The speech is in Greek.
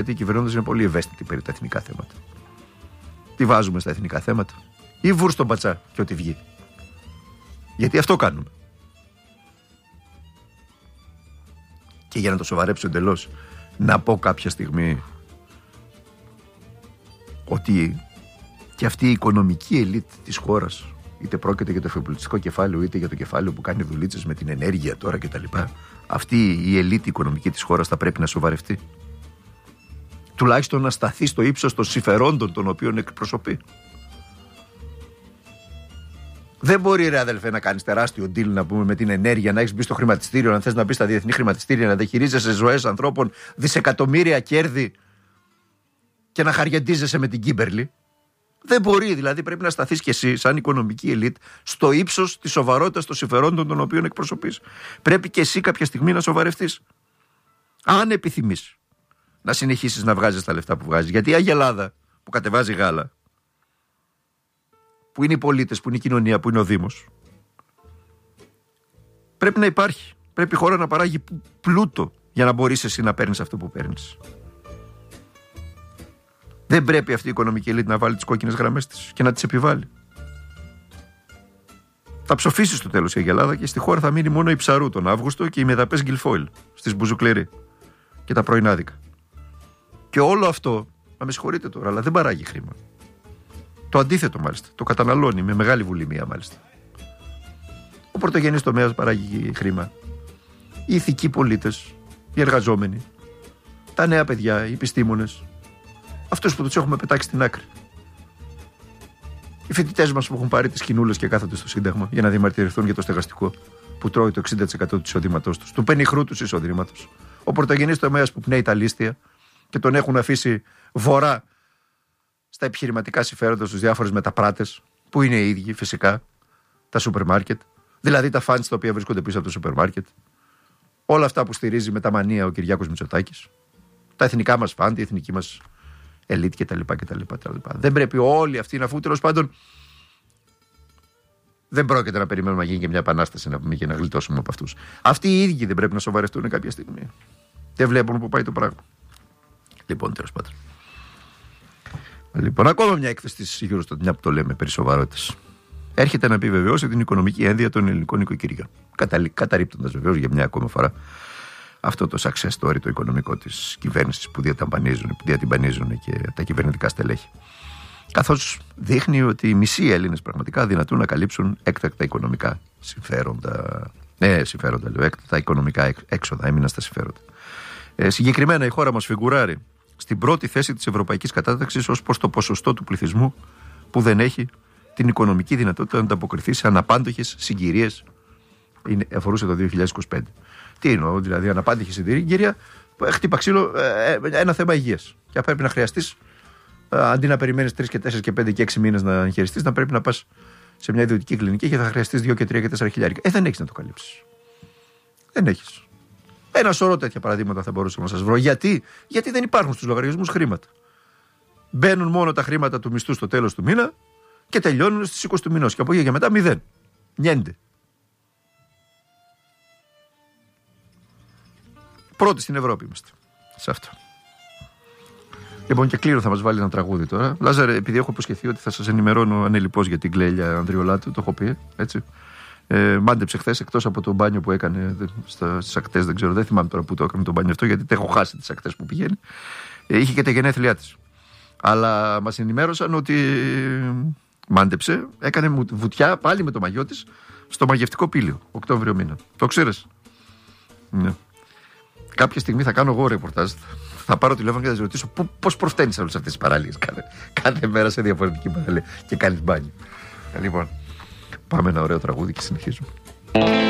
γιατί οι κυβερνώντες είναι πολύ ευαίσθητοι περί τα εθνικά θέματα. Τι βάζουμε στα εθνικά θέματα? Ή βουρ στον πατσά και ό,τι βγει. Γιατί αυτό κάνουμε. Και για να το σοβαρέψω εντελώς, να πω κάποια στιγμή ότι και αυτή η οικονομική ελίτ της χώρας, είτε πρόκειται για το εφοπλιστικό κεφάλαιο, είτε για το κεφάλαιο που κάνει δουλίτσες με την ενέργεια τώρα κτλ., αυτή η ελίτ οικονομική της χώρας θα πρέπει να σοβαρευτεί. Τουλάχιστον να σταθεί στο ύψος των συμφερόντων των οποίων εκπροσωπεί. Δεν μπορεί, ρε αδελφέ, να κάνεις τεράστιο deal, να πούμε, με την ενέργεια, να έχεις μπει στο χρηματιστήριο, να θες να μπει στα διεθνή χρηματιστήρια, να διαχειρίζεσαι ζωές ανθρώπων, δισεκατομμύρια κέρδη και να χαριεντίζεσαι με την Κίμπερλι. Δεν μπορεί, δηλαδή πρέπει να σταθείς κι εσύ, σαν οικονομική ελίτ, στο ύψος της σοβαρότητας των συμφερόντων των οποίων εκπροσωπείς. Πρέπει κι εσύ κάποια στιγμή να σοβαρευτείς. Αν επιθυμείς να συνεχίσεις να βγάζεις τα λεφτά που βγάζεις. Γιατί η Αγελάδα που κατεβάζει γάλα, που είναι οι πολίτες, που είναι η κοινωνία, που είναι ο Δήμος, πρέπει να υπάρχει. Πρέπει η χώρα να παράγει πλούτο για να μπορείς εσύ να παίρνεις αυτό που παίρνεις. Δεν πρέπει αυτή η οικονομική ελίτ να βάλει τις κόκκινες γραμμές της και να τις επιβάλλει. Θα ψοφήσει στο τέλος η Αγελάδα και στη χώρα θα μείνει μόνο η Ψαρού τον Αύγουστο και οι μεταπές Γκυλφόιλ στις Μπουζουκλερί και τα πρωινάδικα. Και όλο αυτό, να με συγχωρείτε τώρα, αλλά δεν παράγει χρήμα. Το αντίθετο μάλιστα, το καταναλώνει με μεγάλη βουλημία μάλιστα. Ο πρωτογενής τομέας παράγει χρήμα. Οι ηθικοί πολίτες, οι εργαζόμενοι, τα νέα παιδιά, οι επιστήμονες, αυτούς που τους έχουμε πετάξει στην άκρη. Οι φοιτητές μας που έχουν πάρει τις κοινούλες και κάθονται στο Σύνταγμα για να διαμαρτυρηθούν για το στεγαστικό που τρώει το 60% του εισοδήματός τους, του πενιχρού του εισοδήματος. Ο πρωτογενής τομέας που πνέει τα λίστια και τον έχουν αφήσει βορρά στα επιχειρηματικά συμφέροντα στους διάφορους μεταπράτες, που είναι οι ίδιοι φυσικά, τα σούπερ μάρκετ, δηλαδή τα φαντς τα οποία βρίσκονται πίσω από το σούπερ μάρκετ, όλα αυτά που στηρίζει με τα μανία ο Κυριάκος Μητσοτάκης, τα εθνικά μας φαντ, η εθνική μας ελίτ κτλ. Δεν πρέπει όλοι αυτοί, αφού τέλος πάντων δεν πρόκειται να περιμένουμε να γίνει και μια επανάσταση να πούμε και να γλιτώσουμε από αυτούς. Αυτοί οι ίδιοι δεν πρέπει να σοβαρευτούν κάποια στιγμή? Δεν βλέπουν που πάει το πράγμα. Λοιπόν, τέλος πάντων. Λοιπόν, ακόμα μια έκθεση της Eurostat, μια που το λέμε περί σοβαρότητας, έρχεται να επιβεβαιώσει την οικονομική ένδυα των ελληνικών οικοκυριών. Καταρρίπτοντας βεβαίως για μια ακόμα φορά αυτό το success story, το οικονομικό της κυβέρνησης που διατυμπανίζουν και τα κυβερνητικά στελέχη. Καθώς δείχνει ότι οι μισοί Έλληνες πραγματικά δυνατούν να καλύψουν έκτακτα οικονομικά συμφέροντα. Συμφέροντα λέω, έκτακτα οικονομικά έξοδα, έμειναν στα συμφέροντα. Συγκεκριμένα η χώρα μας φιγουράρει στην πρώτη θέση της ευρωπαϊκής κατάταξης ως προς το ποσοστό του πληθυσμού που δεν έχει την οικονομική δυνατότητα να ανταποκριθεί σε αναπάντοχες συγκυρίες. Αφορούσε το 2025. Τι εννοώ, δηλαδή, αναπάντηχη συγκυρία, χτύπα ξύλο, ένα θέμα υγείας. Και πρέπει να χρειαστείς, αντί να περιμένεις 3 και 4 και 5 και 6 μήνες να εγχειριστείς, να πρέπει να πας σε μια ιδιωτική κλινική και θα χρειαστείς 2 και 3 και 4 χιλιάρικα. Δεν έχεις να το καλύψεις. Δεν έχεις. Ένα σωρό τέτοια παραδείγματα θα μπορούσα να σας βρω. Γιατί δεν υπάρχουν στους λογαριασμούς χρήματα. Μπαίνουν μόνο τα χρήματα του μισθού στο τέλος του μήνα και τελειώνουν στις 20 του μηνός. Και από εκεί και μετά 0. Νιέντε. Πρώτοι στην Ευρώπη είμαστε σε αυτό. Λοιπόν, και κλείνω, θα μας βάλει ένα τραγούδι τώρα. Λάζαρε, επειδή έχω υποσχεθεί ότι θα σας ενημερώνω ανελιπώς για την Κλέλια Ανδριολάτου, το έχω πει, έτσι. Μάντεψε χθες, εκτός από το μπάνιο που έκανε στις ακτές, δεν ξέρω, δεν θυμάμαι τώρα που το έκανε το μπάνιο αυτό, γιατί έχω χάσει τις ακτές που πηγαίνει. Είχε και τα γενέθλιά της. Αλλά μας ενημέρωσαν ότι μάντεψε, έκανε βουτιά πάλι με το μαγιό της στο μαγευτικό πήλιο, Οκτώβριο μήνα. Το ξέρεις? Ναι. Κάποια στιγμή θα κάνω εγώ ρεπορτάζ. Θα πάρω τηλέφωνο και θα σας ρωτήσω πώς προφταίνεις όλες αυτές τις παραλίες. Κάθε μέρα σε διαφορετική παραλία και κάνεις μπάνιο. Λοιπόν, πάμε ένα ωραίο τραγούδι και συνεχίζουμε.